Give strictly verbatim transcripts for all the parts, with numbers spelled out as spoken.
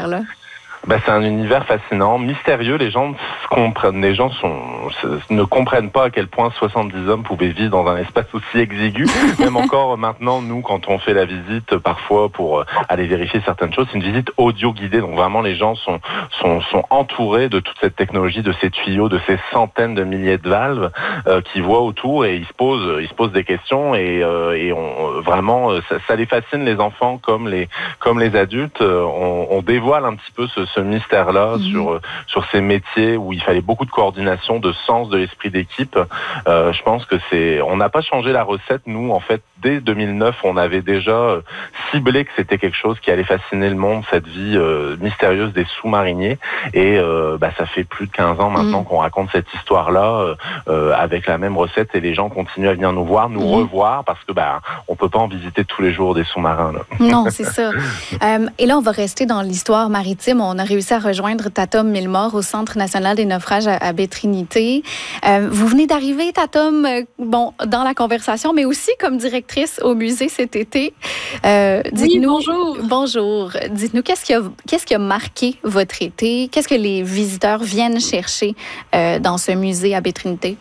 univers-là? Ben, c'est un univers fascinant, mystérieux. Les gens comprennent, les gens sont, ne comprennent pas à quel point soixante-dix hommes pouvaient vivre dans un espace aussi exigu. Même encore maintenant, nous, quand on fait la visite, parfois pour aller vérifier certaines choses, c'est une visite audio guidée. Donc vraiment, les gens sont, sont, sont entourés de toute cette technologie, de ces tuyaux, de ces centaines de milliers de valves euh, qui voient autour et ils se posent, ils se posent des questions et, euh, et on, vraiment, ça, ça les fascine, les enfants comme les, comme les adultes. On, on dévoile un petit peu ce, ce mystère-là, mmh. sur sur ces métiers où il fallait beaucoup de coordination, de sens de l'esprit d'équipe. Euh, je pense que c'est, on n'a pas changé la recette. Nous, en fait, dès deux mille neuf, on avait déjà ciblé que c'était quelque chose qui allait fasciner le monde, cette vie euh, mystérieuse des sous-mariniers. Et euh, bah, ça fait plus de quinze ans maintenant mmh. qu'on raconte cette histoire-là euh, avec la même recette et les gens continuent à venir nous voir, nous mmh. revoir parce que bah on peut pas en visiter tous les jours des sous-marins. Là. Non, c'est ça. euh, et là, on va rester dans l'histoire maritime. On a réussi à rejoindre Tatom Milmore au Centre national des naufrages à, à Baie-Trinité. Euh, vous venez d'arriver, Tatom, euh, bon, dans la conversation, mais aussi comme directrice au musée cet été. Euh, dites-nous, oui, bonjour. Bonjour. Dites-nous, qu'est-ce qui a, qu'est-ce qui a marqué votre été? Qu'est-ce que les visiteurs viennent chercher euh, dans ce musée à Baie-Trinité?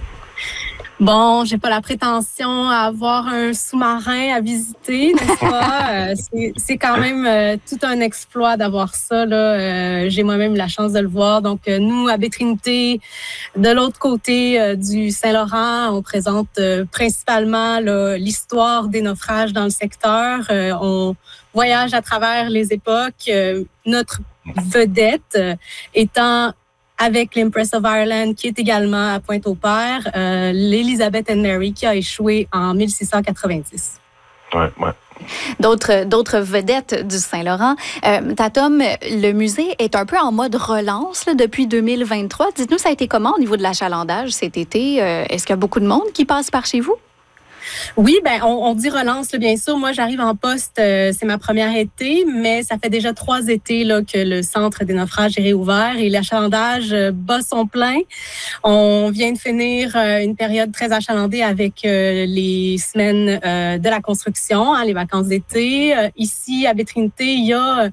Bon, j'ai pas la prétention à avoir un sous-marin à visiter, n'est-ce pas? euh, c'est, c'est quand même euh, tout un exploit d'avoir ça. Là. Euh, j'ai moi-même la chance de le voir. Donc, euh, nous, à Baie-Trinité, de l'autre côté euh, du Saint-Laurent, on présente euh, principalement là, l'histoire des naufrages dans le secteur. Euh, on voyage à travers les époques. Euh, notre vedette euh, étant avec l'Empress of Ireland, qui est également à Pointe-au-Père, euh, l'Elizabeth and Mary, qui a échoué en mille six cent quatre-vingt-dix. Ouais, ouais. D'autres, d'autres vedettes du Saint-Laurent. Euh, Tatom, le musée est un peu en mode relance là, depuis deux mille vingt-trois. Dites-nous, ça a été comment au niveau de l'achalandage cet été? Euh, est-ce qu'il y a beaucoup de monde qui passe par chez vous? Oui, ben on, on dit relance, là, bien sûr. Moi, j'arrive en poste, euh, c'est ma première été, mais ça fait déjà trois étés là, que le centre des naufrages est réouvert et l'achalandage euh, bat son plein. On vient de finir euh, une période très achalandée avec euh, les semaines euh, de la construction, hein, les vacances d'été. Euh, ici, à Baie-Trinité, il y a euh,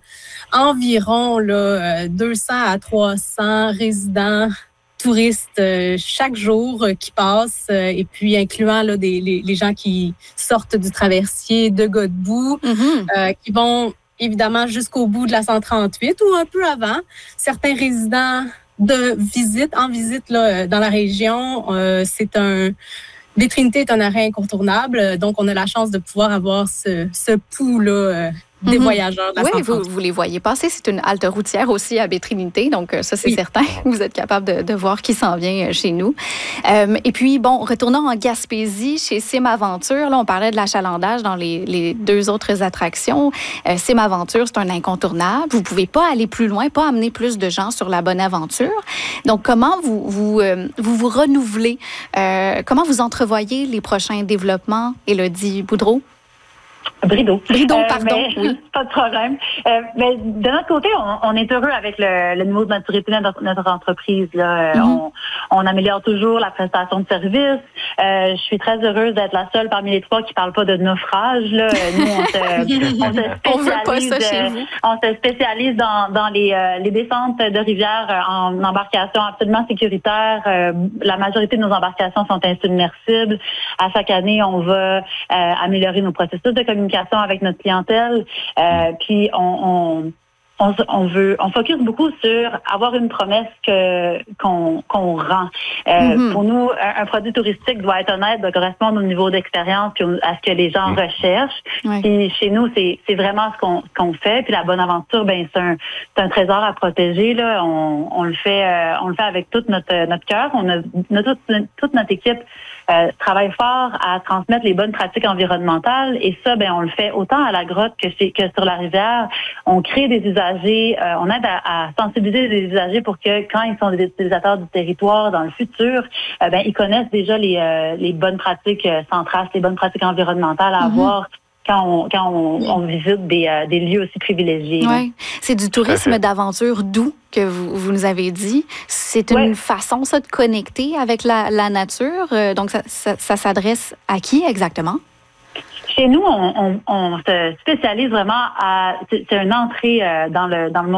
environ là, euh, deux cents à trois cents résidents touristes euh, chaque jour euh, qui passent, euh, et puis incluant là, des, les, les gens qui sortent du traversier de Godbout, mm-hmm. euh, qui vont évidemment jusqu'au bout de la cent trente-huit ou un peu avant. Certains résidents de visite, en visite là, dans la région, euh, c'est un... Baie-Trinité est un arrêt incontournable, donc on a la chance de pouvoir avoir ce, ce pouls là, euh, des mm-hmm. voyageurs. De la oui, vous, vous les voyez passer. C'est une halte routière aussi à Baie-Trinité, donc ça, c'est oui. certain. Vous êtes capable de, de voir qui s'en vient chez nous. Euh, et puis, bon, retournons en Gaspésie, chez Sim Aventure. Là, on parlait de l'achalandage dans les, les deux autres attractions. Euh, Sim Aventure, c'est un incontournable. Vous ne pouvez pas aller plus loin, pas amener plus de gens sur la bonne aventure. Donc, comment vous vous, euh, vous, vous renouvelez? Euh, comment vous entrevoyez les prochains développements, Élodie Boudreau? Brideau. Brideau, pardon. Euh, mais, oui. Pas de problème. Euh, mais de notre côté, on, on est heureux avec le, le niveau de maturité de notre, notre entreprise. Là. Mm-hmm. On, on améliore toujours la prestation de service. Euh, je suis très heureuse d'être la seule parmi les trois qui ne parle pas de naufrage. Là. Nous, on se, on se spécialise, on veut pas ça chez vous. On se spécialise dans, dans les, euh, les descentes de rivières en embarcation absolument sécuritaire. Euh, la majorité de nos embarcations sont insubmersibles. À chaque année, on va euh, améliorer nos processus de communication avec notre clientèle. Euh, puis on, on, on, on veut, on focus beaucoup sur avoir une promesse que qu'on, qu'on rend. Euh, mm-hmm. Pour nous, un, un produit touristique doit être honnête, doit correspondre au niveau d'expérience puis à ce que les gens mm. recherchent. Oui. Puis chez nous, c'est, c'est vraiment ce qu'on, ce qu'on fait. Puis la bonne aventure, ben c'est un, c'est un trésor à protéger. Là, on, on le fait, euh, on le fait avec tout notre notre cœur. On a, notre, toute, toute notre équipe euh, travaille fort à transmettre les bonnes pratiques environnementales. Et ça, ben on le fait autant à la grotte que chez, que sur la rivière. On crée des usagers. Euh, on aide à, à sensibiliser les usagers pour que quand ils sont des utilisateurs du territoire dans le futur, euh, ben ils connaissent déjà les, euh, les bonnes pratiques euh, sans trace, les bonnes pratiques environnementales à mm-hmm. avoir quand on, quand on, on visite des, euh, des lieux aussi privilégiés. Oui, c'est du tourisme d'aventure doux que vous, vous nous avez dit. C'est une ouais. façon, ça, de connecter avec la, la nature. Euh, donc, ça, ça, ça s'adresse à qui exactement? Chez nous, on, on, on se spécialise vraiment à... C'est, c'est une entrée euh, dans le dans le monde